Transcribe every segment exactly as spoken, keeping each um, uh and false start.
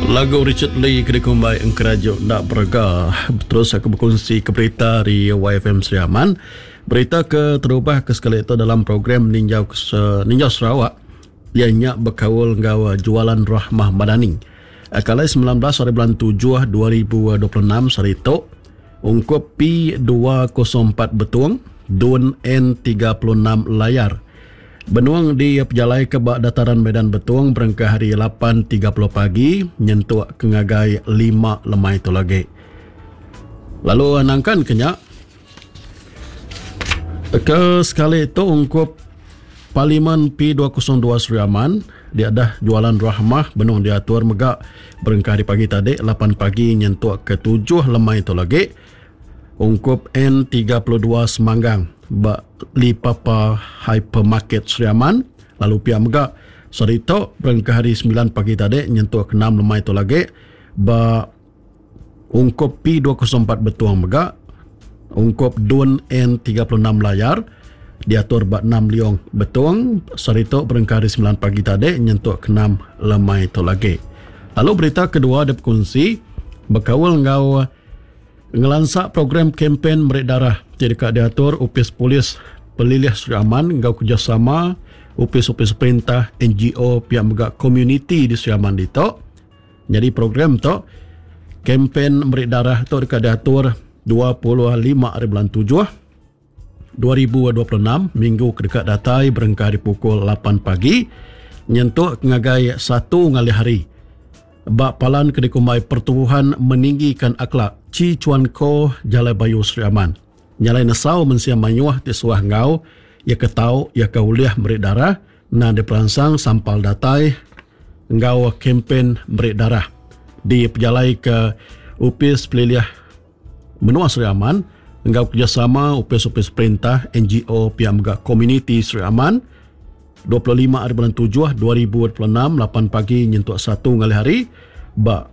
Lagu Richard Lee kena kumbai engkerajuk nak berga. Terus aku berkongsi ke berita di Y F M Seriaman. Berita ke terubah ke sekali itu dalam program Ninja Ninja Sarawak yang nyak berkawal gawa jualan Rahmah Madani. Kalai sembilan belas hari bulan tujuh dua ribu dua puluh enam hari itu ungkup P dua kosong empat betuang Dun N tiga puluh enam layar. Benuang di pejalai ke bak dataran Medan Betuang berangka hari lapan tiga puluh pagi nyentuh kengagai lima lemai itu lagi. Lalu nangkan kenyak ke sekali itu ungkup Parlimen P dua kosong dua Seriaman dia dah jualan Rahmah benuang diatur megak berangka hari pagi tadi lapan pagi nyentuh ke tujuh lemai itu lagi. Ungkup N tiga puluh dua Semanggang bak li papa hypermarket Seriaman lalu pihak megak serito berangka hari sembilan pagi tadi nyentuh ke enam lemai itu lagi bak ungkup P dua kosong empat betuang megak ungkup Dun N tiga puluh enam layar diatur bak enam liong betuang serito berangka hari sembilan pagi tadi nyentuh ke enam lemai itu lagi. Lalu berita kedua ada berkongsi berkawal ngau ngelansak program kempen merik darah jadi dekat diatur upis polis pelilih Seriaman ngau kerjasama upis-upis perintah N G O pihak megak komuniti di Seriaman itu. Jadi program tu kempen merik darah tu dekat diatur dua puluh lima hari bulan tujuh dua ribu dua puluh enam minggu ke dekat datai berangka di pukul lapan pagi nyentuh ngagai satu ngali hari. Bak palan kedikumai pertubuhan meninggikan akhlak Ci Chuan Ko Jalai Bayu Seriaman. Nyalai nesau mensia manyuah di suah ngau ya ketau ya kauliah merik darah na diperansang sampal datai ngau kempen merik darah di pejalai ke upis peliliah menua Seriaman ngau kerjasama upis-upis perintah N G O pihak megak komuniti Seriaman dua puluh lima hari bulan tujuh dua ribu dua puluh enam lapan pagi nyentuh satu ngali hari bak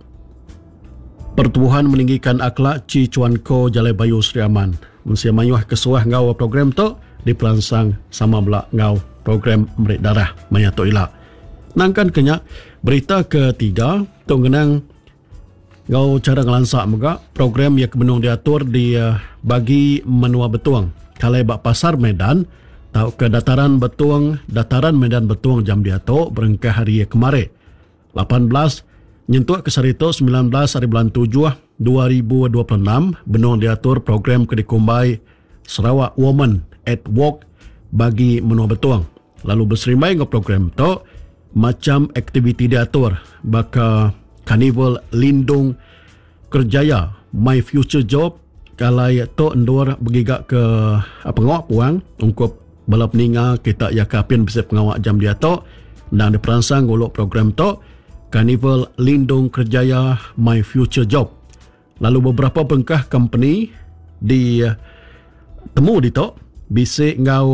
pertubuhan meninggikan akhlak Ci Chuan Ko Jalai Bayu Seriaman. Mensia mayuah kesuah ngau program tu dipelansang sama belak ngau program merik darah mayatu ila. Nangkan kenyak berita ketiga tu ngenang ngau cara ngelansak megak program yang kebenung diatur di uh, bagi menua Betuang. Kalai bak pasar Medan tau ke dataran Betuang, dataran Medan Betuang jam diatur berangka hari kemarin lapan belas nyentuh ke sarito sembilan belas hari bulan tujuh dua ribu dua puluh enam benuang diatur program kedikumbai Sarawak Women at Work bagi menua Betuang. Lalu berserimai ngau program tu macam aktiviti diatur baka Karnival Lindung Kerjaya My Future Job kalai tu endur bergigak ke pengawak puang ungkup bala peninga kita ya kapin bisa pengawak jam diatur dan diperansang nguluk program tu Karnival Lindung Kerjaya My Future Job. Lalu beberapa bengkah company di uh, temu dito bisik ngau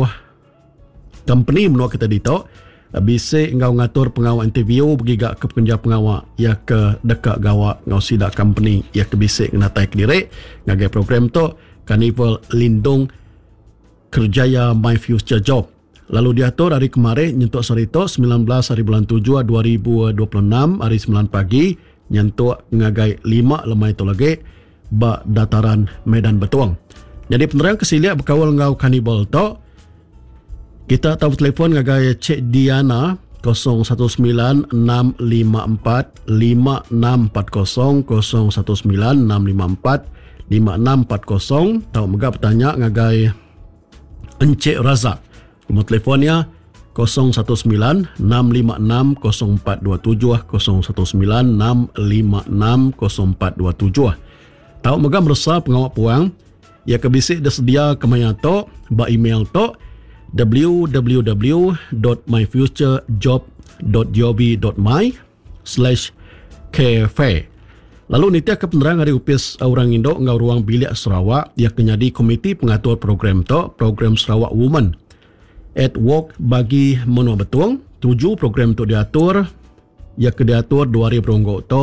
company menua kita dito uh, bisik ngau ngatur pengawal interview bergigak ke pekerja pengawal ya ke dekat gawak ngau sidak company ya ke bisik ngatai ke diri ngagai program tu Karnival Lindung Kerjaya My Future Job. Lalu diatur hari kemarin nyentuh sarito sembilan belas hari bulan tujuh dua ribu dua puluh enam hari sembilan pagi nyentuh ngagai lima lemai itu lagi bak dataran Medan Betuang. Jadi penerang kesiliak berkawal ngau Karnival tu kita tahu telefon ngagai Cik Diana kosong satu sembilan enam lima empat lima enam empat kosong kosong satu sembilan enam lima empat lima enam empat kosong tahu megap bertanya ngagai Encik Razak. Nombor telefonnya kosong satu sembilan enam lima enam kosong empat dua tujuh kosong satu sembilan enam lima enam kosong empat dua tujuh. Tahu megam resah pengawak puang ya kebisik dah sedia kemaya to ba email to w w w dot my future job dot gov dot my slash cafe. Lalu nitia ke penerang hari upis orang Indo ngau ruang bilik Sarawak ia kenyadi komiti pengatur program to program Sarawak Women at Work bagi menua Betuang. Tujuh program tu diatur ia ke diatur dua ribu ronggok to